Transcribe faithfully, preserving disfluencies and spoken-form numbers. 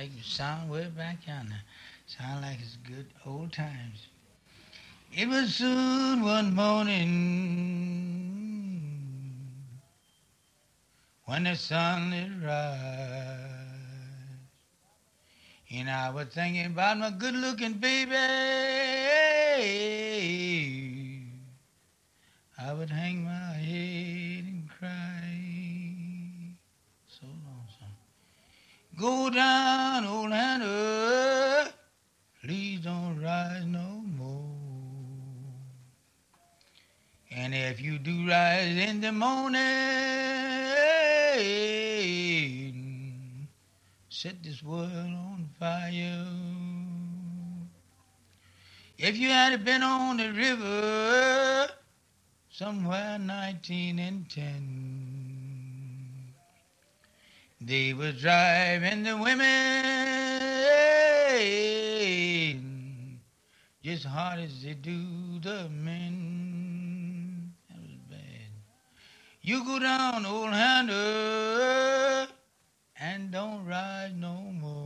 like sound way back yonder. Sound like it's good old times. It was soon one morning when the sun did rise, and I was thinking about my good-looking baby. I would hang my head and cry. So lonesome. Go down, old Hannah, please don't rise no more. And if you do rise in the morning, set this world on fire. If you had been on the river somewhere nineteen and ten, they was driving the women just hard as they do the men. That was bad. You go down, old Hannah, and don't rise no more.